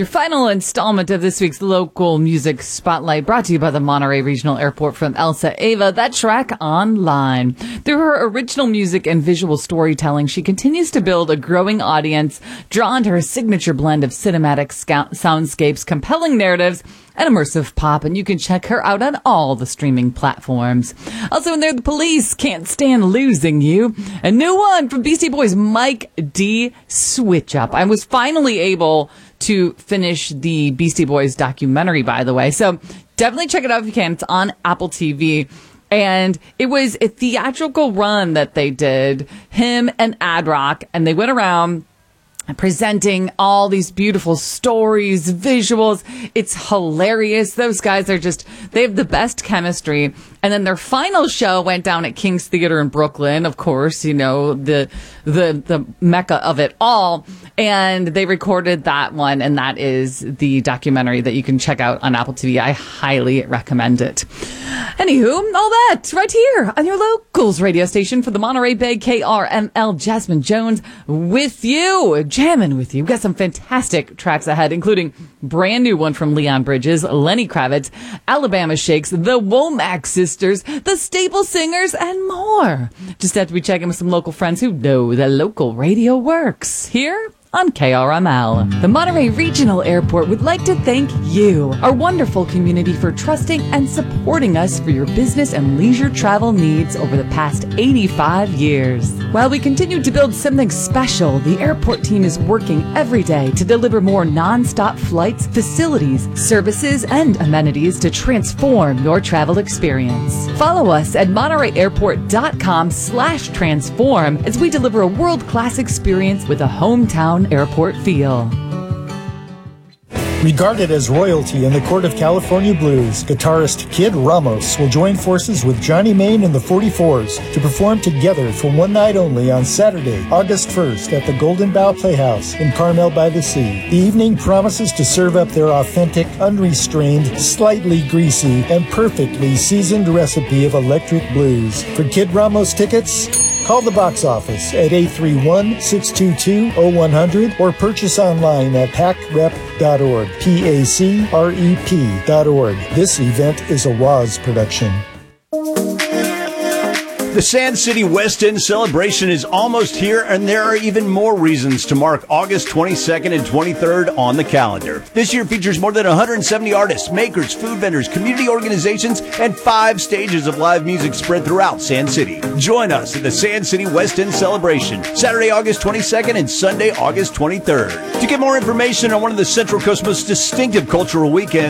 Your final installment of this week's local music spotlight brought to you by the Monterey Regional Airport from Elsa Ava, that track Online. Through her original music and visual storytelling, she continues to build a growing audience drawn to her signature blend of cinematic soundscapes, compelling narratives, and immersive pop, and you can check her out on all the streaming platforms. Also in there, The Police, Can't Stand Losing You. A new one from Beastie Boys, Mike D. Switch Up. I was finally able to finish the Beastie Boys documentary, by the way, so definitely check it out if you can. It's on Apple TV. And it was a theatrical run that they did, him and Ad Rock, and they went around presenting all these beautiful stories, visuals. It's hilarious. Those guys are they have the best chemistry. And then their final show went down at King's Theater in Brooklyn, of course, you know, the mecca of it all. And they recorded that one, and that is the documentary that you can check out on Apple TV. I highly recommend it. Anywho, all that right here on your locals radio station for the Monterey Bay KRML. Jasmine Jones with you, jamming with you. We've got some fantastic tracks ahead, including brand new one from Leon Bridges, Lenny Kravitz, Alabama Shakes, the Womack Sisters, the Staple Singers, and more. Just have to be checking with some local friends who know the local radio works here on KRML. The Monterey Regional Airport would like to thank you, our wonderful community, for trusting and supporting us for your business and leisure travel needs over the past 85 years. While we continue to build something special, the airport team is working every day to deliver more non-stop flights, facilities, services, and amenities to transform your travel experience. Follow us at MontereyAirport.com/transform as we deliver a world-class experience with a hometown airport feel. Regarded as royalty in the court of California blues, guitarist Kid Ramos will join forces with Johnny Main and the 44s to perform together for one night only on Saturday, August 1st at the Golden Bough Playhouse in Carmel by the Sea. The evening promises to serve up their authentic, unrestrained, slightly greasy, and perfectly seasoned recipe of electric blues. For Kid Ramos tickets, call the box office at 831-622-0100 or purchase online at pacrep.org, PACREP.org. This event is a WAZ production. The Sand City West End celebration is almost here, and there are even more reasons to mark August 22nd and 23rd on the calendar. This year features more than 170 artists, makers, food vendors, community organizations, and 5 stages of live music spread throughout Sand City. Join us at the Sand City West End celebration, Saturday, August 22nd and Sunday, August 23rd. To get more information on one of the Central Coast's most distinctive cultural weekends,